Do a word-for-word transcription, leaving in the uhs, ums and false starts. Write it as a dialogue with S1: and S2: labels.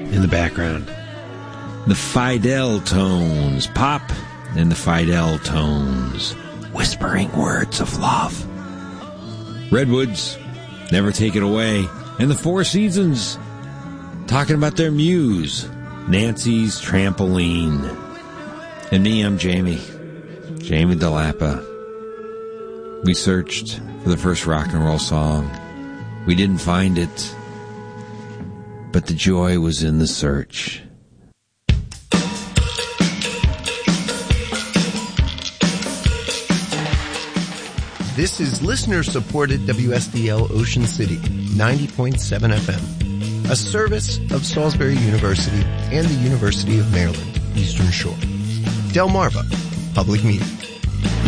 S1: in the background. The Fidel Tones. Pop and the Fidel Tones. Whispering words of love. Redwoods, Never Take It Away. And the Four Seasons, talking about their muse, Nancy's Trampoline. And me, I'm Jamie. Jamie DeLappa. We searched for the first rock and roll song. We didn't find it, but the joy was in the search.
S2: This is listener-supported W S D L Ocean City, ninety point seven F M, a service of Salisbury University and the University of Maryland, Eastern Shore. Delmarva Public Media.